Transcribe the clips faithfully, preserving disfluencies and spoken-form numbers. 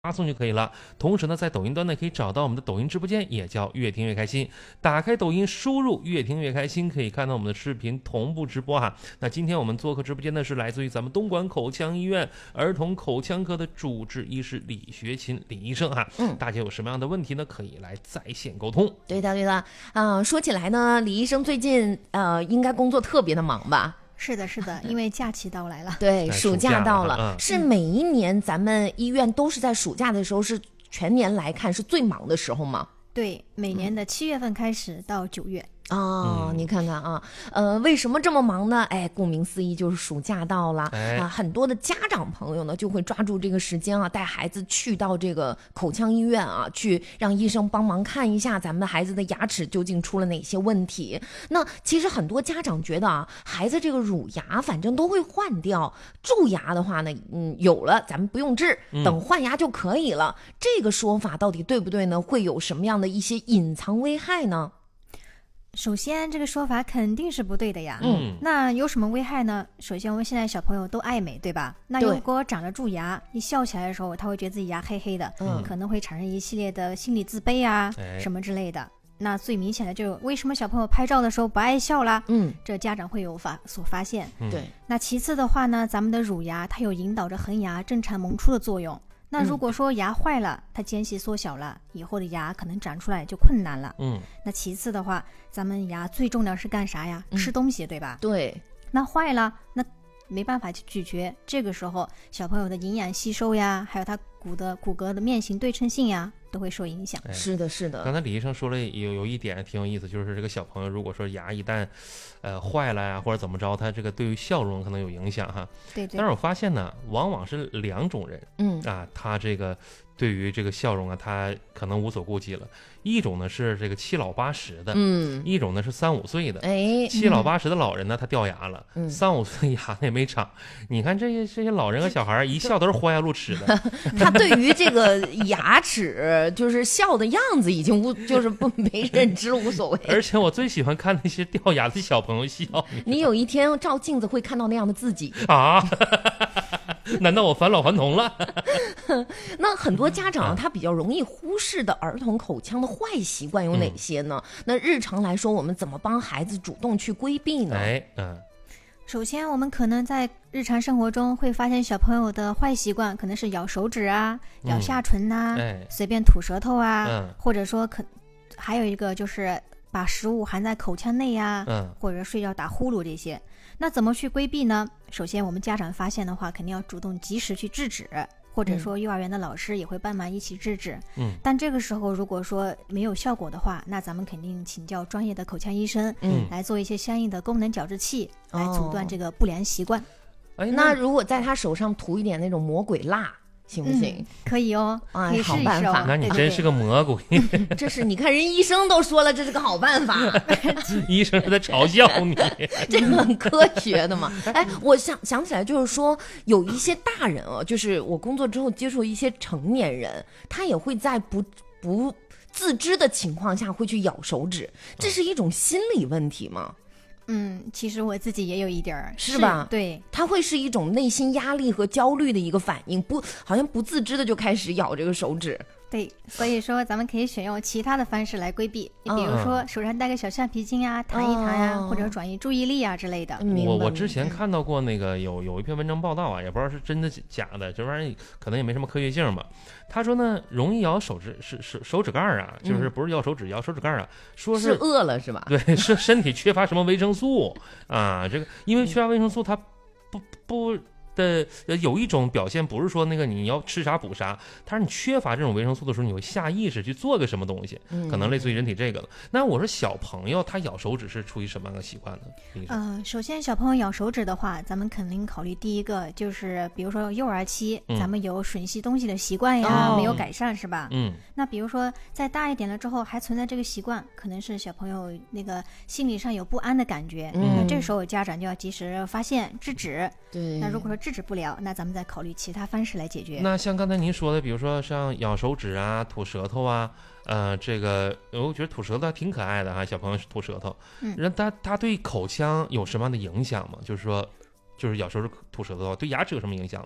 发送就可以了。同时呢，在抖音端呢可以找到我们的抖音直播间，也叫越听越开心。打开抖音，输入越听越开心，可以看到我们的视频同步直播哈。那今天我们做客直播间呢，是来自于咱们东莞口腔医院儿童口腔科的主治医师李学勤李医生哈。嗯，大家有什么样的问题呢？可以来在线沟通。 对的，对的。啊、呃，说起来呢，李医生最近呃应该工作特别的忙吧？ 是的，是的，因为假期到来了。 对，暑假到了， 了嗯、 是每一年咱们医院都是在暑假的时候，是全年来看是最忙的时候吗？ 对，每年的七月份开始到九月。 哦， 嗯、 你看看啊，呃，为什么这么忙呢？哎，顾名思义就是暑假到了、 哎、 啊，很多的家长朋友呢就会抓住这个时间啊，带孩子去到这个口腔医院啊，去让医生帮忙看一下咱们的孩子的牙齿究竟出了哪些问题。那其实很多家长觉得啊，孩子这个乳牙反正都会换掉，蛀牙的话呢，嗯，有了咱们不用治，等换牙就可以了。嗯、这个说法到底对不对呢？会有什么样的一些隐藏危害呢？ 首先这个说法肯定是不对的呀。 嗯， 那有什么危害呢？首先我们现在小朋友都爱美，对吧？那如果长了蛀牙，一笑起来的时候他会觉得自己牙黑黑的，嗯，可能会产生一系列的心理自卑啊、哎、什么之类的。那最明显的就是为什么小朋友拍照的时候不爱笑啦？嗯，这家长会有发所发现。 对、嗯。 那其次的话呢，咱们的乳牙它有引导着恒牙正常萌出的作用。那如果说牙坏了，它间隙缩小了，以后的牙可能长出来就困难了。嗯，那其次的话，咱们牙最重要是干啥呀？嗯、吃东西，对吧？ 对。 那坏了，那没办法去咀嚼，这个时候小朋友的营养吸收呀，还有他骨的骨骼的面型对称性呀，都会受影响。 哎、是的，是的。 刚才李医生说了有有一点挺有意思，就是这个小朋友如果说牙一旦呃坏了呀，或者怎么着，他这个对于笑容可能有影响哈。 对对。 但是我发现呢，往往是两种人，嗯啊，他这个对于这个笑容啊，他可能无所顾忌了。一种呢是这个七老八十的，嗯，一种呢是三五岁的。哎，七老八十的老人呢，他掉牙了，嗯、三五岁牙也没长。你看这些这些老人和小孩一笑都是豁牙露齿的。 他对于这个牙齿就是笑的样子已经无就是不没认知无所谓。 而且我最喜欢看那些掉牙的小朋友笑。 你有一天照镜子会看到那样的自己啊？难道我返老还童了？ 那很多家长他比较容易忽视的儿童口腔的坏习惯有哪些呢？嗯、那日常来说，我们怎么帮孩子主动去规避呢？ 哎，嗯， 首先我们可能在日常生活中会发现小朋友的坏习惯，可能是咬手指啊、咬下唇呐、啊、嗯哎、随便吐舌头啊，嗯、或者说可还有一个就是把食物含在口腔内呀、啊，嗯、或者睡觉打呼噜这些。那怎么去规避呢？首先我们家长发现的话，肯定要主动及时去制止，或者说幼儿园的老师也会帮忙一起制止。嗯，但这个时候如果说没有效果的话，那咱们肯定请教专业的口腔医生，嗯，来做一些相应的功能矫治器，来阻断这个不良习惯。 哎，那如果在他手上涂一点那种魔鬼蜡行不行？ 嗯、可以哦， 哎， 可以试一试哦。 好办法， 那你真是个魔鬼。 这是你看人医生都说了，这是个好办法。 医生是在嘲笑你， 这个很科学的嘛。哎，我想想起来，就是说有一些大人啊，就是我工作之后接触一些成年人，他也会在不不自知的情况下会去咬手指，这是一种心理问题吗？ 嗯，其实我自己也有一点儿， 是吧？ 对， 它会是一种内心压力和焦虑的一个反应，不，好像不自知的就开始咬这个手指。 对，所以说咱们可以选用其他的方式来规避，你比如说手上戴个小橡皮筋啊，弹一弹呀、啊，哦、或者转移注意力啊之类的。 我我之前看到过那个有有一篇文章报道啊，也不知道是真的假的，这玩意儿可能也没什么科学性吧。他说呢，容易咬手指是手手指盖啊，就是不是咬手指，咬手指盖啊，说是是饿了是吧？ 对，是身体缺乏什么维生素啊？这个因为缺乏维生素，它不不。的有一种表现不是说那个你要吃啥补啥，它是你缺乏这种维生素的时候，你会下意识去做个什么东西，可能类似于人体这个了。那我说小朋友他咬手指是出于什么样的习惯呢？ 呃，首先小朋友咬手指的话，咱们肯定考虑第一个就是比如说幼儿期，嗯、咱们有吮吸东西的习惯呀，嗯、没有改善是吧？嗯。那比如说再大一点了之后还存在这个习惯，可能是小朋友那个心理上有不安的感觉，嗯、那这时候家长就要及时发现制止。 对。 那如果说制止不了，那咱们再考虑其他方式来解决。 那像刚才您说的，比如说像咬手指啊、吐舌头啊，呃，这个我觉得吐舌头还挺可爱的哈，小朋友吐舌头，嗯，人他他对口腔有什么样的影响吗？就是说，就是咬手指、吐舌头对牙齿有什么影响吗？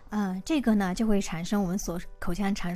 嗯，这个呢就会产生我们所口腔常